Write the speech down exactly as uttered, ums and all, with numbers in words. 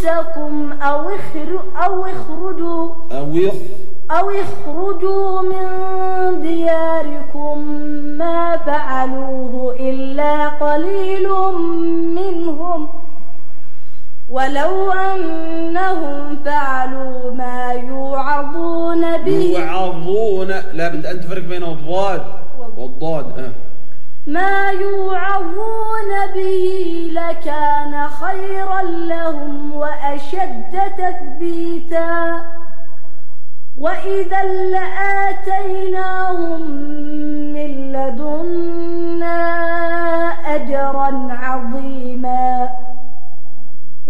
أنفسكم أو أو اخرجوا أو أو اخرجوا من دياركم ما فعلوه إلا قليل منهم ولو أنهم فعلوا ما يوعظون به يوعظون لا بد أن تفرق بين الضاد والضاد أه. ما يوعظون به لكان خيرا لهم وأشد تثبيتا وإذا لآتيناهم من لدنا أجرا عظيما